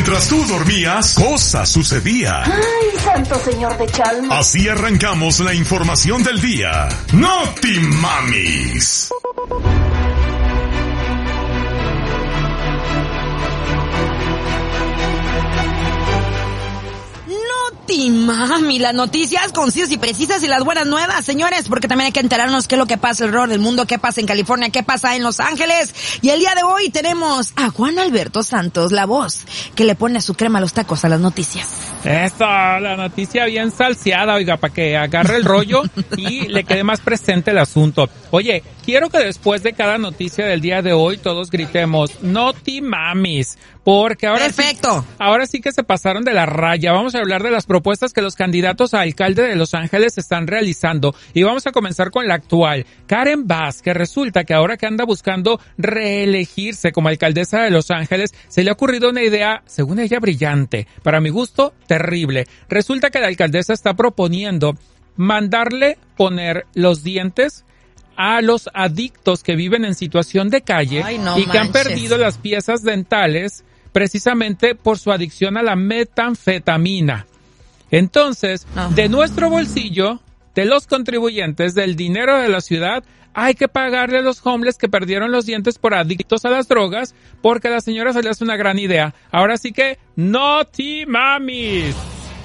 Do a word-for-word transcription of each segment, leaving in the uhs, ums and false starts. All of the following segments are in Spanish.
Mientras tú dormías, cosas sucedían. ¡Ay, santo señor de Chalma! Así arrancamos la información del día. ¡Noti Mamis! Noti Mami, las noticias concisas y precisas y las buenas nuevas, señores, porque también hay que enterarnos qué es lo que pasa alrededor del mundo, qué pasa en California, qué pasa en Los Ángeles. Y el día de hoy tenemos a Juan Alberto Santos, la voz que le pone su crema a los tacos a las noticias. Eso, la noticia bien salseada, oiga, para que agarre el rollo y le quede más presente el asunto. Oye, quiero que después de cada noticia del día de hoy todos gritemos Noti Mamis, porque ahora Perfecto. sí, ahora sí que se pasaron de la raya. Vamos a hablar de las propuestas que los candidatos a alcalde de Los Ángeles están realizando y vamos a comenzar con la actual, Karen Bass, que resulta que ahora que anda buscando reelegirse como alcaldesa de Los Ángeles, se le ha ocurrido una idea, según ella, brillante, para mi gusto, terrible. Resulta que la alcaldesa está proponiendo mandarle poner los dientes a los adictos que viven en situación de calle Ay, no y que han manches. perdido las piezas dentales precisamente por su adicción a la metanfetamina. Entonces, Ajá. de nuestro bolsillo, de los contribuyentes, del dinero de la ciudad, hay que pagarle a los homeless que perdieron los dientes por adictos a las drogas, porque a la señora se le hace una gran idea. Ahora sí que, Noti Mamis.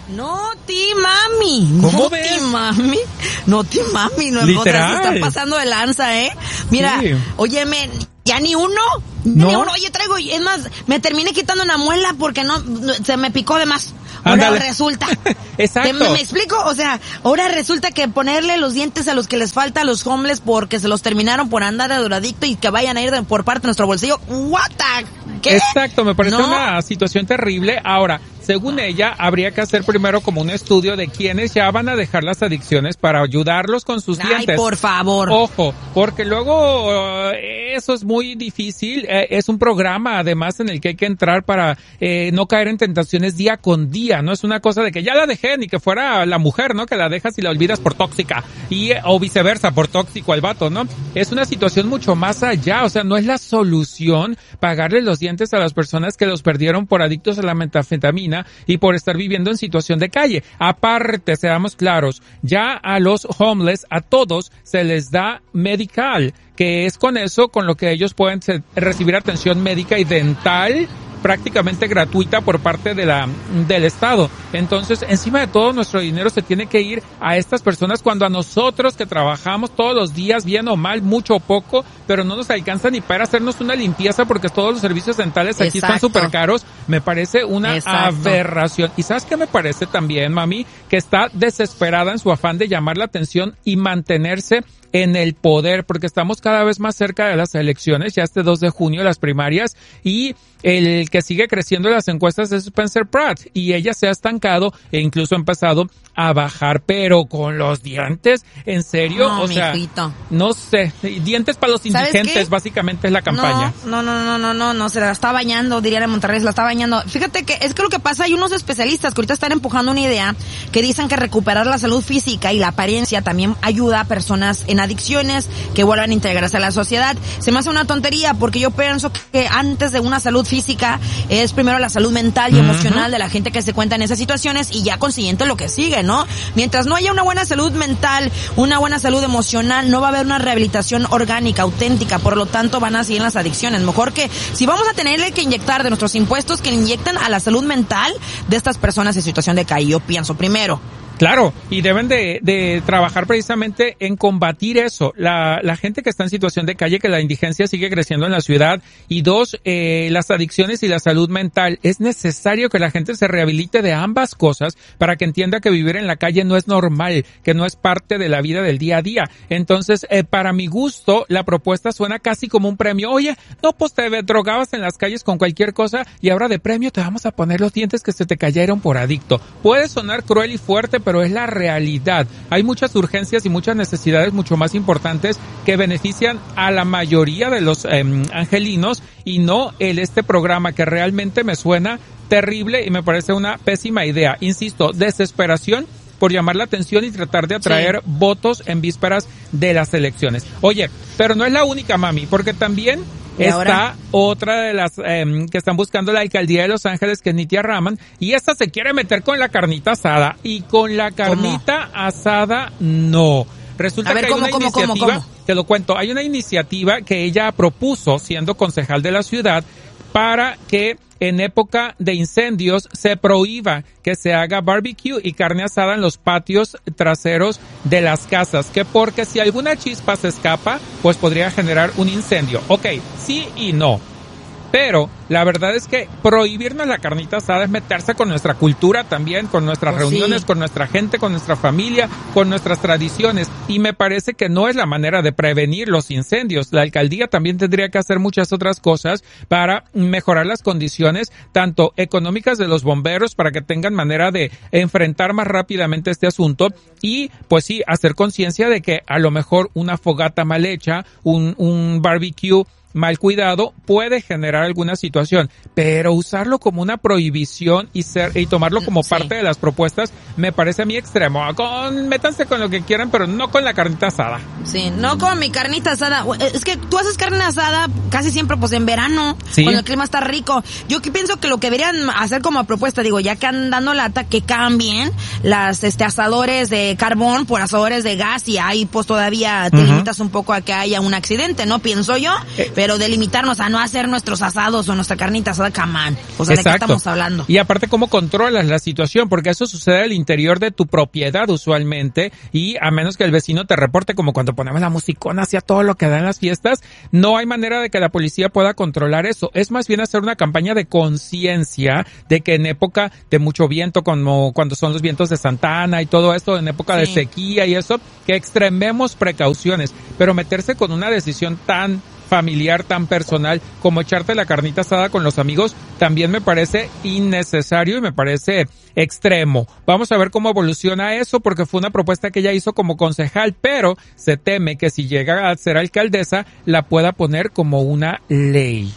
Noti Mami. ¿Cómo Noti ves? Mami. Noti Mami. No, Literal. O sea, se están pasando de lanza, ¿eh? Mira, Sí. óyeme, ya ni uno. ¿No? Ni uno. Oye, traigo, es más, me terminé quitando una muela porque no, no- se me picó de más. Ahora Ándale. resulta. Exacto. ¿Me, me explico? O sea, ahora resulta que ponerle los dientes a los que les falta a los homeless porque se los terminaron por andar de drogadicto y que vayan a ir de- por parte de nuestro bolsillo. What the... ¿Qué? Exacto, me parece No. una situación terrible. Ahora, según ella, habría que hacer primero como un estudio de quiénes ya van a dejar las adicciones para ayudarlos con sus Ay, dientes. por favor. Ojo, porque luego eh, eso es muy difícil. Eh, es un programa, además, en el que hay que entrar para eh, no caer en tentaciones día con día. No es una cosa de que ya la dejé, ni que fuera la mujer, ¿no? Que la dejas y la olvidas por tóxica. Y, eh, o viceversa, por tóxico al vato, ¿no? Es una situación mucho más allá. O sea, no es la solución pagarle los dientes a las personas que los perdieron por adictos a la metanfetamina y por estar viviendo en situación de calle. Aparte, seamos claros, ya a los homeless, a todos, se les da medical, que es con eso con lo que ellos pueden se- recibir atención médica y dental prácticamente gratuita por parte de la del Estado. Entonces, encima de todo, nuestro dinero se tiene que ir a estas personas cuando a nosotros que trabajamos todos los días, bien o mal, mucho o poco, pero no nos alcanza ni para hacernos una limpieza porque todos los servicios dentales aquí están Exacto. súper caros. Me parece una Exacto. aberración. ¿Y sabes qué me parece también, mami? Que está desesperada en su afán de llamar la atención y mantenerse en el poder, porque estamos cada vez más cerca de las elecciones, ya este dos de junio, las primarias, y el que sigue creciendo en las encuestas es Spencer Pratt, y ella se ha estancado e incluso ha empezado a bajar, pero con los dientes, ¿en serio? No, o sea, mijito. no sé, dientes para los ¿Sabes indigentes, qué? básicamente es la campaña. No, no, no, no, no, no, no, se la está bañando, dirían en Monterrey, se la está bañando. Fíjate que es que lo que pasa, hay unos especialistas que ahorita están empujando una idea que dicen que recuperar la salud física y la apariencia también ayuda a personas en adicciones que vuelvan a integrarse a la sociedad. Se me hace una tontería porque yo pienso que antes de una salud física es primero la salud mental y Ujú. emocional de la gente que se cuenta en esas situaciones y ya consiguiente lo que sigue, ¿no? Mientras no haya una buena salud mental, una buena salud emocional, no va a haber una rehabilitación orgánica, auténtica, por lo tanto van a seguir las adicciones. Mejor que si vamos a tenerle que inyectar de nuestros impuestos, que inyecten a la salud mental de estas personas en situación de calle, yo pienso primero. Claro, y deben de, de trabajar precisamente en combatir eso, la, la gente que está en situación de calle, que la indigencia sigue creciendo en la ciudad, y dos, eh, las adicciones y la salud mental. Es necesario que la gente se rehabilite de ambas cosas para que entienda que vivir en la calle no es normal, que no es parte de la vida del día a día. Entonces, eh, para mi gusto, la propuesta suena casi como un premio. Oye, no, pues te drogabas en las calles con cualquier cosa y ahora de premio te vamos a poner los dientes que se te cayeron por adicto. Puede sonar cruel y fuerte, pero es la realidad. Hay muchas urgencias y muchas necesidades mucho más importantes que benefician a la mayoría de los eh, angelinos y no el este programa que realmente me suena terrible y me parece una pésima idea. Insisto, desesperación por llamar la atención y tratar de atraer Sí. votos en vísperas de las elecciones. Oye, pero no es la única, mami, porque también está ahora? otra de las eh, que están buscando la alcaldía de Los Ángeles, que es Nitya Raman, y esta se quiere meter con la carnita asada, y con la carnita ¿Cómo? asada no. Resulta A ver, que hay ¿cómo, una cómo, iniciativa, cómo, cómo? te lo cuento, hay una iniciativa que ella propuso siendo concejal de la ciudad para que en época de incendios se prohíba que se haga barbecue y carne asada en los patios traseros de las casas, que porque si alguna chispa se escapa, pues podría generar un incendio. Ok, sí y no. Pero la verdad es que prohibirnos la carnita asada es meterse con nuestra cultura también, con nuestras Pues reuniones, sí. con nuestra gente, con nuestra familia, con nuestras tradiciones. Y me parece que no es la manera de prevenir los incendios. La alcaldía también tendría que hacer muchas otras cosas para mejorar las condiciones, tanto económicas de los bomberos, para que tengan manera de enfrentar más rápidamente este asunto. Y pues sí, hacer conciencia de que a lo mejor una fogata mal hecha, un, un barbecue mal cuidado puede generar alguna situación, pero usarlo como una prohibición y ser y tomarlo como Sí. parte de las propuestas me parece a mí extremo. Con métanse con lo que quieran, pero no con la carnita asada. Sí, no con mi carnita asada. Es que tú haces carne asada casi siempre pues en verano, Sí. cuando el clima está rico. Yo que pienso que lo que deberían hacer como propuesta, digo, ya que andan dando lata, que cambien las este asadores de carbón por asadores de gas, y ahí pues todavía te Ujú. limitas un poco a que haya un accidente, ¿no? Pienso yo, Eh. pero delimitarnos a no hacer nuestros asados o nuestra carnita asada, camán. O sea, ¿de qué estamos hablando? Y aparte, ¿cómo controlas la situación? Porque eso sucede al interior de tu propiedad usualmente, y a menos que el vecino te reporte, como cuando ponemos la musicona hacia todo lo que da en las fiestas, no hay manera de que la policía pueda controlar eso. Es más bien hacer una campaña de conciencia de que en época de mucho viento, como cuando son los vientos de Santa Ana y todo esto, en época Sí. de sequía y eso, que extrememos precauciones, pero meterse con una decisión tan familiar, tan personal como echarte la carnita asada con los amigos, también me parece innecesario y me parece extremo. Vamos a ver cómo evoluciona eso, porque fue una propuesta que ella hizo como concejal, pero se teme que si llega a ser alcaldesa la pueda poner como una ley.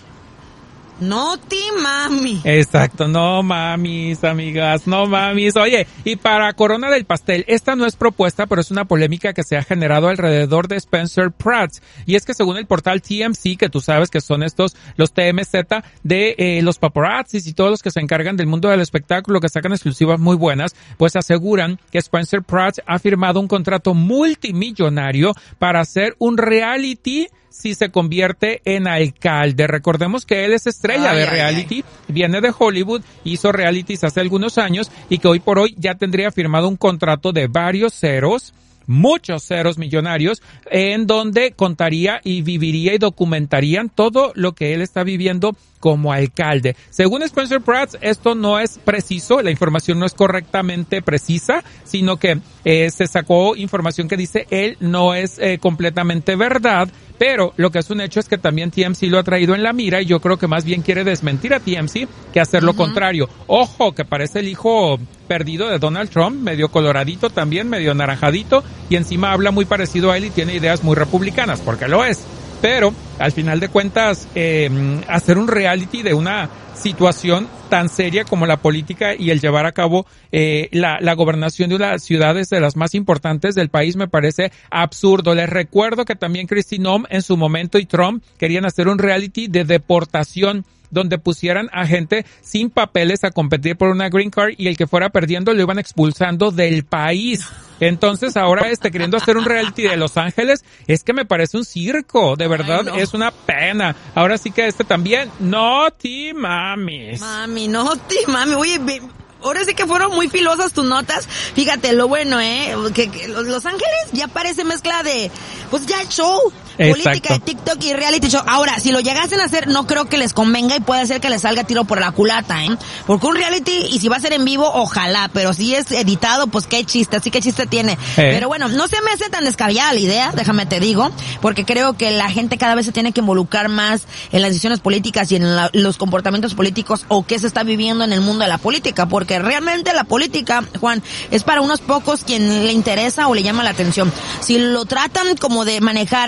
No ti mami. Exacto, no mamis, amigas, no mamis. Oye, y para corona del pastel, esta no es propuesta, pero es una polémica que se ha generado alrededor de Spencer Pratt. Y es que según el portal T M Z, que tú sabes que son estos, los T M Z de eh, los paparazzis y todos los que se encargan del mundo del espectáculo, que sacan exclusivas muy buenas, pues aseguran que Spencer Pratt ha firmado un contrato multimillonario para hacer un reality si se convierte en alcalde. Recordemos que él es estrella Ay, de ay, reality, ay. viene de Hollywood, hizo realities hace algunos años, y que hoy por hoy ya tendría firmado un contrato de varios ceros, muchos ceros millonarios, en donde contaría y viviría y documentarían todo lo que él está viviendo como alcalde. Según Spencer Pratt, esto no es preciso, la información no es correctamente precisa, sino que eh, se sacó información que dice él no es eh, completamente verdad, pero lo que es un hecho es que también T M Z lo ha traído en la mira, y yo creo que más bien quiere desmentir a T M Z que hacer lo Ujú. contrario. Ojo, que parece el hijo perdido de Donald Trump, medio coloradito también, medio naranjadito, y encima habla muy parecido a él y tiene ideas muy republicanas, porque lo es. Pero, al final de cuentas, eh, hacer un reality de una situación tan seria como la política y el llevar a cabo eh, la, la gobernación de una de las ciudades de las más importantes del país me parece absurdo. Les recuerdo que también Kristi Noem en su momento y Trump querían hacer un reality de deportación, donde pusieran a gente sin papeles a competir por una green card, y el que fuera perdiendo lo iban expulsando del país. Entonces ahora este queriendo hacer un reality de Los Ángeles, es que me parece un circo, de verdad. Ay, no. Es una pena. Ahora sí que este también, no ti mamis. Mami, no ti mami. Oye, ve- ahora sí que fueron muy filosas tus notas. Fíjate, lo bueno, ¿eh? Que, que Los Los Ángeles ya parece mezcla de, pues ya show. Política Exacto. de TikTok y reality show. Ahora, si lo llegasen a hacer, no creo que les convenga, y puede ser que les salga tiro por la culata, ¿eh? Porque un reality, y si va a ser en vivo, ojalá, pero si es editado, pues qué chiste, así que chiste tiene. Eh. Pero bueno, no se me hace tan descabellada la idea, déjame te digo, porque creo que la gente cada vez se tiene que involucrar más en las decisiones políticas y en la- los comportamientos políticos, o qué se está viviendo en el mundo de la política, porque realmente la política, Juan, es para unos pocos quien le interesa o le llama la atención. Si lo tratan como de manejar en una situación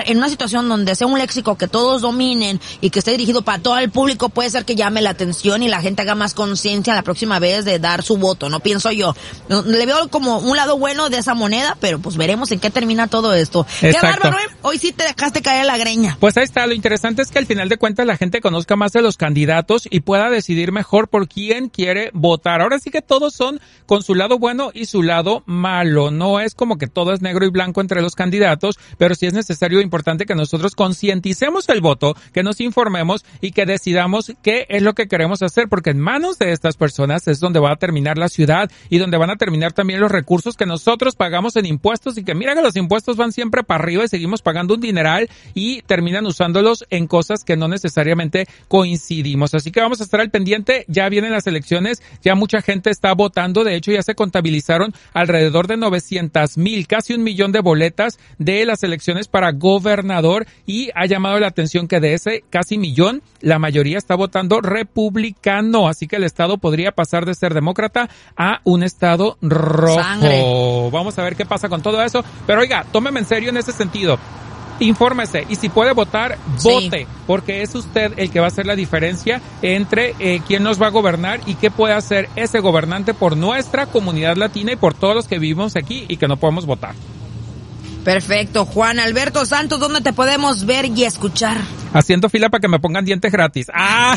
situación donde sea un léxico que todos dominen y que esté dirigido para todo el público, puede ser que llame la atención y la gente haga más conciencia la próxima vez de dar su voto, ¿no? Pienso yo. Le veo como un lado bueno de esa moneda, pero pues veremos en qué termina todo esto. Exacto. Qué bárbaro, ¿eh? Hoy sí te dejaste caer la greña. Pues ahí está, lo interesante es que al final de cuentas la gente conozca más de los candidatos y pueda decidir mejor por quién quiere votar. Ahora sí que todos son con su lado bueno y su lado malo. No es como que todo es negro y blanco entre los candidatos, pero sí es necesario e importante que nosotros concienticemos el voto, que nos informemos y que decidamos qué es lo que queremos hacer, porque en manos de estas personas es donde va a terminar la ciudad y donde van a terminar también los recursos que nosotros pagamos en impuestos, y que mira que los impuestos van siempre para arriba y seguimos pagando un dineral y terminan usándolos en cosas que no necesariamente coincidimos. Así que vamos a estar al pendiente. Ya vienen las elecciones, ya mucha gente está votando. De hecho, ya se contabilizaron alrededor de novecientas mil, casi un millón de boletas de las elecciones para gobernador, y ha llamado la atención que de ese casi millón, la mayoría está votando republicano. Así que el estado podría pasar de ser demócrata a un estado rojo. Sangre. Vamos a ver qué pasa con todo eso. Pero oiga, tómeme en serio en ese sentido. Infórmese, y si puede votar, vote, sí, porque es usted el que va a hacer la diferencia entre eh, quién nos va a gobernar y qué puede hacer ese gobernante por nuestra comunidad latina y por todos los que vivimos aquí y que no podemos votar. Perfecto. Juan Alberto Santos, ¿dónde te podemos ver y escuchar? Haciendo fila para que me pongan dientes gratis. ¡Ah!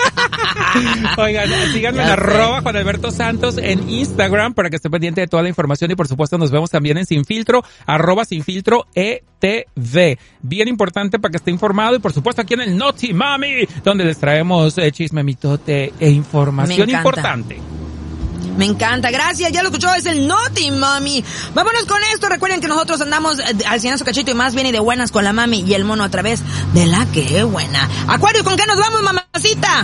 Oigan, síganme en arroba Juan Alberto Santos en Instagram para que esté pendiente de toda la información, y por supuesto nos vemos también en Sin Filtro, arroba Sin Filtro E T V. Bien importante para que esté informado, y por supuesto aquí en el Noti Mami, donde les traemos eh, chisme, mitote e información importante. Me encanta, gracias, ya lo escuchó, es el Noti Mami. Vámonos con esto, recuerden que nosotros andamos al cienazo cachito y más bien y de buenas con la mami y el mono a través de la que buena. Acuario, ¿con qué nos vamos, mamacita?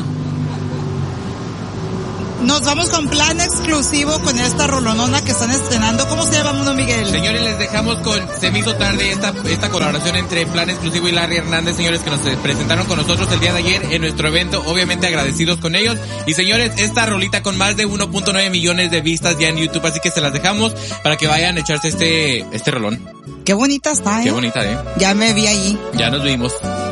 Nos vamos con plan exclusivo con esta rolonona que están estrenando. ¿Cómo se llama, Mundo Miguel? Señores, les dejamos con Se me hizo tarde, esta, esta colaboración entre Plan Exclusivo y Larry Hernández, señores, que nos presentaron con nosotros el día de ayer en nuestro evento. Obviamente agradecidos con ellos. Y señores, esta rolita con más de uno punto nueve millones de vistas ya en YouTube, así que se las dejamos para que vayan a echarse este, este rolón. Qué bonita está, ¿eh? Qué bonita, ¿eh? Ya me vi allí. Ya nos vimos.